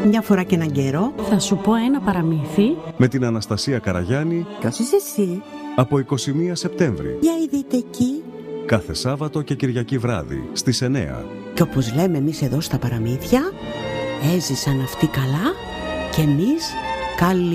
Μια φορά και έναν καιρό θα σου πω ένα παραμύθι με την Αναστασία Καραγιάννη. Ποιος είσαι εσύ? Από 21 Σεπτέμβρη. Για ειδείτε εκεί. Κάθε Σάββατο και Κυριακή βράδυ στις 9. Και όπως λέμε εμείς εδώ στα παραμύθια, έζησαν αυτοί καλά και εμείς καλή.